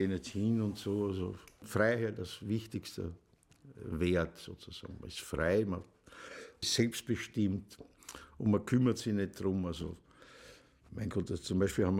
gehen jetzt hin und so. Also Freiheit das wichtigste Wert sozusagen. Man ist frei, man ist selbstbestimmt und man kümmert sich nicht drum. Also, mein Gott, zum Beispiel haben